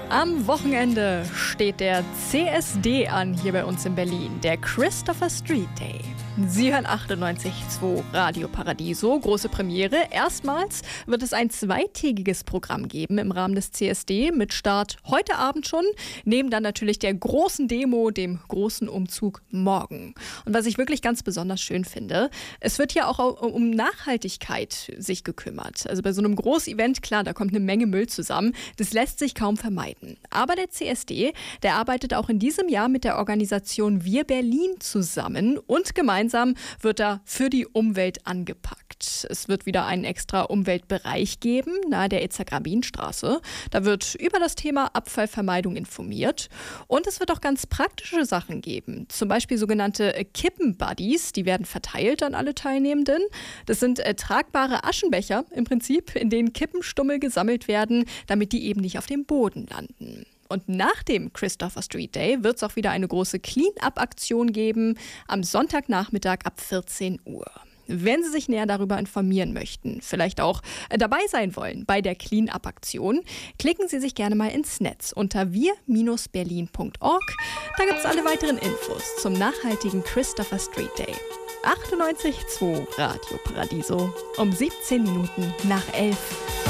Am Wochenende steht der CSD an hier bei uns in Berlin, der Christopher Street Day. Sie hören 98.2 Radio Paradiso, große Premiere. Erstmals wird es ein zweitägiges Programm geben im Rahmen des CSD mit Start heute Abend schon, neben dann natürlich der großen Demo, dem großen Umzug morgen. Und was ich wirklich ganz besonders schön finde, es wird hier auch um Nachhaltigkeit sich gekümmert. Also bei so einem Großevent, klar, da kommt eine Menge Müll zusammen, das lässt sich kaum vermeiden. Aber der CSD, der arbeitet auch in diesem Jahr mit der Organisation Wir Berlin zusammen und gemeinsam wird da für die Umwelt angepackt. Es wird wieder einen extra Umweltbereich geben, nahe der Itzer-Grabin-Straße. Da wird über das Thema Abfallvermeidung informiert. Und es wird auch ganz praktische Sachen geben. Zum Beispiel sogenannte Kippen-Buddies, die werden verteilt an alle Teilnehmenden. Das sind tragbare Aschenbecher im Prinzip, in denen Kippenstummel gesammelt werden, damit die eben nicht auf dem Boden landen. Und nach dem Christopher Street Day wird es auch wieder eine große Clean-Up-Aktion geben, am Sonntagnachmittag ab 14 Uhr. Wenn Sie sich näher darüber informieren möchten, vielleicht auch dabei sein wollen bei der Clean-Up-Aktion, klicken Sie sich gerne mal ins Netz unter wir-berlin.org. Da gibt es alle weiteren Infos zum nachhaltigen Christopher Street Day. 98.2 Radio Paradiso um 17 Minuten nach 11.